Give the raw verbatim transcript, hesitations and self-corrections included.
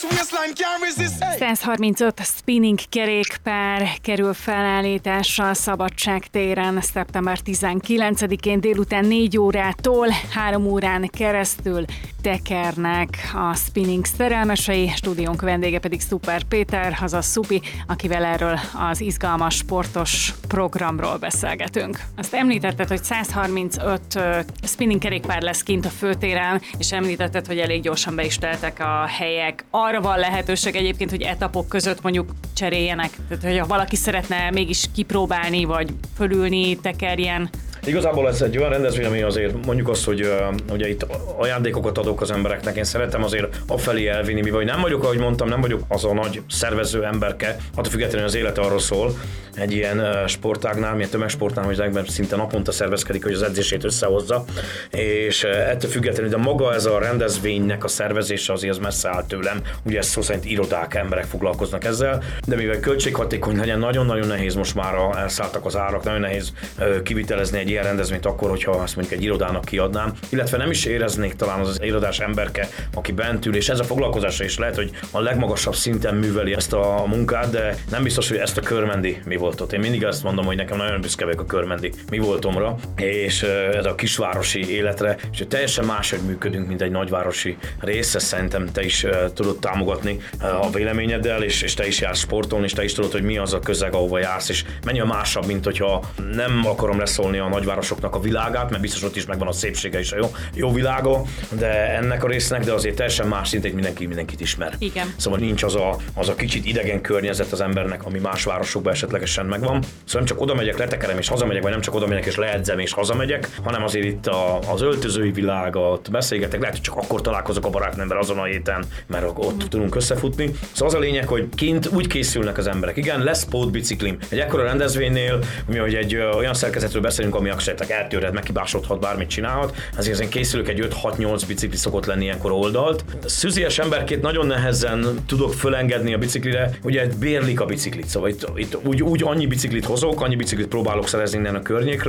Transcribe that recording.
száz harmincöt spinning kerékpár kerül felállításra a Szabadság téren szeptember tizenkilencedikén délután négy órától három órán keresztül tekernek a spinning szerelmesei. Stúdiónk vendége pedig Szuper Péter, azaz Szupi, akivel erről az izgalmas sportos programról beszélgetünk. Azt említetted, hogy száz harmincöt spinning kerékpár lesz kint a főtéren, és említetted, hogy elég gyorsan be is teltek a helyek. Arra van lehetőség egyébként, hogy etapok között mondjuk cseréljenek, tehát hogyha valaki szeretne mégis kipróbálni, vagy fölülni, tekerjen. Igazából ez egy olyan rendezvény, ami azért mondjuk azt, hogy uh, ugye itt ajándékokat adok az embereknek, én szeretem azért afelé elvinni, mivel nem vagyok, ahogy mondtam, nem vagyok az a nagy szervező emberke, attól függetlenül az élet arról szól, egy ilyen uh, sportágnál, milyen tömegsportnál, hogy ezekben szinte naponta szervezkedik, hogy az edzését összehozza, és uh, ettől függetlenül, de maga ez a rendezvénynek a szervezése azért az messze áll tőlem, ugye ez szó szerint irodák, emberek foglalkoznak ezzel, de mivel költséghatékony legyen, nagyon-nagyon nehéz most már elszálltak az árak, nagyon nehéz uh, kivitelezni egy ilyen rendezvényt akkor, hogyha azt mondjuk egy irodának kiadnám, illetve nem is éreznék talán az, az irodás emberke, aki bent ül, és ez a foglalkozása is lehet, hogy a legmagasabb szinten műveli ezt a munkát, de nem biztos, hogy ezt a körmendi mi volt ott. Én mindig azt mondom, hogy nekem nagyon büszke vagyok a körmendi mi voltomra, és ez a kisvárosi életre, és teljesen máshogy működünk, mint egy nagyvárosi rész, ezt szerintem te is tudod támogatni a véleményeddel, és, és te is jársz sportolni, és te is tudod, hogy mi az a közeg, ahova jársz, és mennyi a másabb, mint hogyha nem akarom leszólni a nagyvárosoknak a világát, mert biztos ott is megvan a szépsége és a jó, jó világa, de ennek a résznek, de azért teljesen más szinten mindenki mindenkit ismer. Igen. Szóval nincs az a, az a kicsit idegen környezet az embernek, ami más városokban esetlegesen megvan. Szóval nem csak oda megyek, letekerem és hazamegyek, vagy nem csak oda megyek és leedzem és hazamegyek, hanem azért itt a, az öltözői világot beszélgetek, lehet, hogy csak akkor találkozok a barátnőmmel azon a héten, mert ott mm. tudunk összefutni. Szóval az a lényeg, hogy kint úgy készülnek az emberek. Igen, lesz pótbiciklim. Egy ekkora rendezvénynél, mi, hogy egy olyan szerkezetről beszélünk, ami esetleg eltörhet, megkibásodhat, bármit csinálhat. Azért én készülök, egy öt hat nyolc bicikli szokott lenni ilyenkor oldalt. Szüzies emberként nagyon nehezen tudok fölengedni a biciklire, ugye bérlik a biciklit, szóval itt, itt úgy, úgy annyi biciklit hozok, annyi biciklit próbálok szerezni innen a környékről,